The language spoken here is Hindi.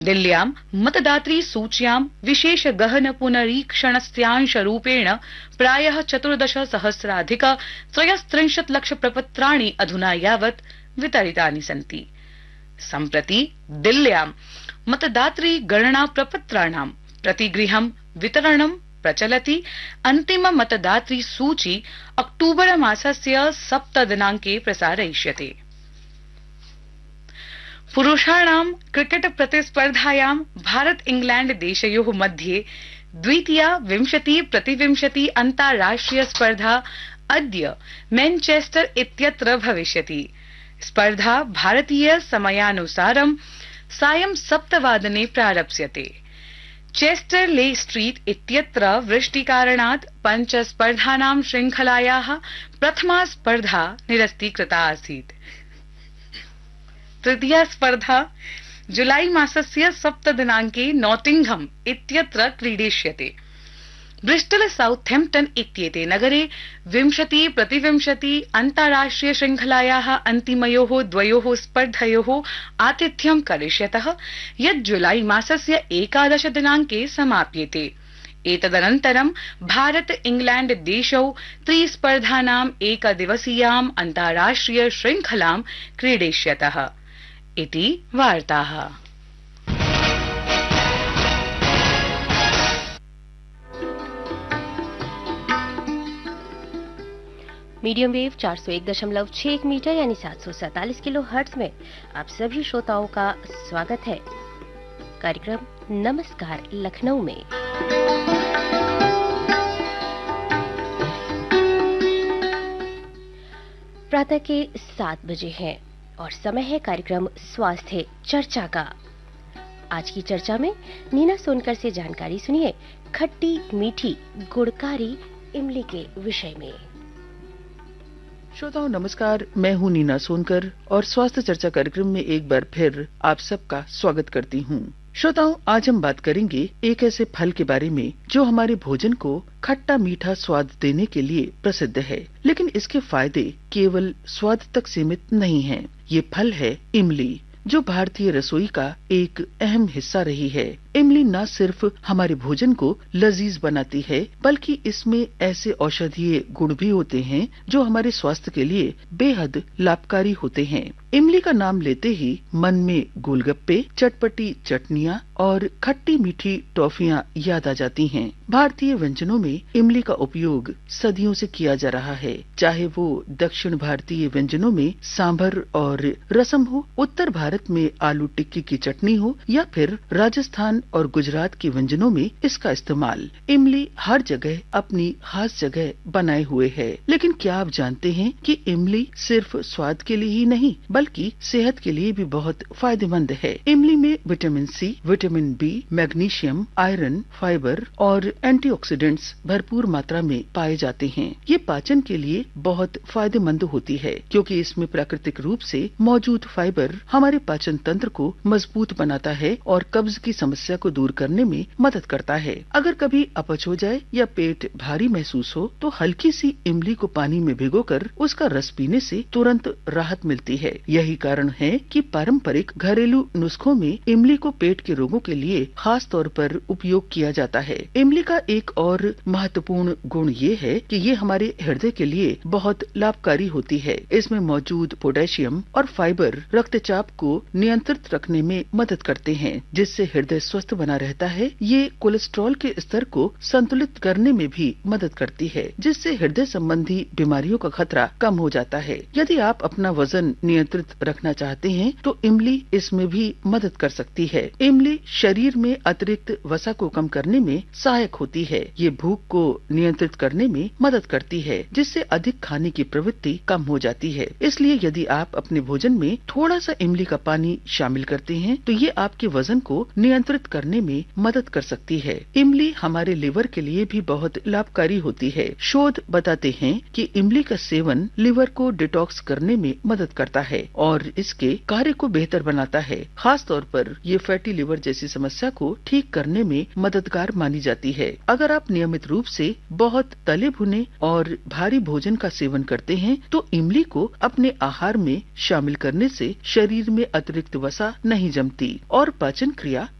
दिल्ल्यां मतदातृ सूच्यां विशेष गहन पुनरीक्षणस्यांशरूपेण प्रायः 14,000,000 त्रयस्त्रिंशत् लक्ष प्रपत्राणि अधुना यावत् वितरितानि सन्ति। सम्प्रति दिल्ल्यां मतदातृ गणना प्रपत्राणां प्रतिगृहं वितरणं प्रचलति। अन्तिम मतदातृ सूची अक्टूबर मासस्य 7 दिनाङ्के प्रसारयिष्यते। पुरुषाणां क्रिकेट प्रतिस्पर्धायां भारत इंग्लैंड देशयोः मध्ये द्वितीया 20-20 अन्ताराष्ट्रिय स्पर्धा अद्य मैनचेस्टर इत्यत्र भविष्यति। स्पर्धा भारतीय समयानुसारं सायं 7 वादने प्रारप्स्यते। चेस्टर ले स्ट्रीट इत्यत्र वृष्टिकारणात् 5 स्पर्धानां श्रृंखलायाः प्रथमा स्पर्धा निरस्तीकृता आसीत्। तृतीया स्पर्धा जुलाई मासस्य 7 दिनाङ्के नॉटिंघम इत्यत्र क्रीडिष्यते। ब्रिस्टल साउथहैम्प्टन इत्येते नगरे 20-20 अन्ताराष्ट्रिय श्रृंखलायाः अन्तिमयोः द्वयोः स्पर्धयोः आतिथ्यं करिष्यतः, यत् जुलाई मासस्य 11 दिनाङ्के समाप्येते। एतदनन्तरं भारत इंग्लैंड देशौ त्रिस्पर्धानाम् एकदिवसीयाम् अन्ताराष्ट्रिय श्रृंखलां क्रीडिष्यतः इति वार्ताः। मीडियम वेव 401.61 मीटर यानी 747 किलो हर्ट्ज में आप सभी श्रोताओं का स्वागत है। कार्यक्रम नमस्कार लखनऊ में प्रातः के 7 बजे हैं और समय है कार्यक्रम स्वास्थ्य चर्चा का। आज की चर्चा में नीना सोनकर से जानकारी सुनिए खट्टी मीठी गुड़कारी इमली के विषय में। श्रोताओं नमस्कार, मैं हूं नीना सोनकर और स्वास्थ्य चर्चा कार्यक्रम में एक बार फिर आप सबका स्वागत करती हूं। श्रोताओं, आज हम बात करेंगे एक ऐसे फल के बारे में जो हमारे भोजन को खट्टा मीठा स्वाद देने के लिए प्रसिद्ध है, लेकिन इसके फायदे केवल स्वाद तक सीमित नहीं हैं। ये फल है इमली, जो भारतीय रसोई का एक अहम हिस्सा रही है। इमली न सिर्फ हमारे भोजन को लजीज बनाती है, बल्कि इसमें ऐसे औषधीय गुण भी होते हैं जो हमारे स्वास्थ्य के लिए बेहद लाभकारी होते हैं। इमली का नाम लेते ही मन में गोलगप्पे, चटपटी चटनियाँ और खट्टी मीठी टॉफियाँ याद आ जाती हैं। भारतीय व्यंजनों में इमली का उपयोग सदियों से किया जा रहा है, चाहे वो दक्षिण भारतीय व्यंजनों में सांभर और रसम हो, उत्तर भारत में आलू टिक्की की चटनी हो, या फिर राजस्थान और गुजरात के व्यंजनों में इसका इस्तेमाल। इमली हर जगह अपनी खास जगह बनाए हुए है। लेकिन क्या आप जानते हैं कि इमली सिर्फ स्वाद के लिए ही नहीं बल्कि सेहत के लिए भी बहुत फायदेमंद है। इमली में vitamin C, vitamin B, magnesium, iron, fibre और एंटीऑक्सीडेंट्स भरपूर मात्रा में पाए जाते हैं। ये पाचन के लिए बहुत फायदेमंद होती है, क्योंकि इसमें प्राकृतिक रूप से मौजूद फाइबर हमारे पाचन तंत्र को मजबूत बनाता है और कब्ज की समस्या को दूर करने में मदद करता है। अगर कभी अपच हो जाए या पेट भारी महसूस हो तो हल्की सी इमली को पानी में भिगोकर उसका रस पीने से तुरंत राहत मिलती है। यही कारण है कि पारंपरिक घरेलू नुस्खों में इमली को पेट के रोगों के लिए खास तौर पर उपयोग किया जाता है। इमली का एक और महत्वपूर्ण गुण ये है कि ये हमारे हृदय के लिए बहुत लाभकारी होती है। इसमें मौजूद पोटेशियम और फाइबर रक्तचाप को नियंत्रित रखने में मदद करते हैं, जिससे हृदय स्वस्थ बना रहता है। ये कोलेस्ट्रॉल के स्तर को संतुलित करने में भी मदद करती है, जिससे हृदय संबंधी बीमारियों का खतरा कम हो जाता है। यदि आप अपना वजन नियंत्रित रखना चाहते हैं तो इमली इसमें भी मदद कर सकती है। इमली शरीर में अतिरिक्त वसा को कम करने में सहायक होती है। ये भूख को नियंत्रित करने में मदद करती है, जिससे अधिक खाने की प्रवृत्ति कम हो जाती है। इसलिए यदि आप अपने भोजन में थोड़ा सा इमली का पानी शामिल करते हैं तो ये आपके वजन को नियंत्रित करने में मदद कर सकती है। इमली हमारे लिवर के लिए भी बहुत लाभकारी होती है। शोध बताते हैं कि इमली का सेवन लिवर को डिटॉक्स करने में मदद करता है और इसके कार्य को बेहतर बनाता है। खास तौर पर ये फैटी लिवर जैसी समस्या को ठीक करने में मददगार मानी जाती है। अगर आप नियमित रूप से बहुत तले भुने और भारी भोजन का सेवन करते हैं तो इमली को अपने आहार में शामिल करने से शरीर में अतिरिक्त वसा नहीं जमती और पाचन क्रिया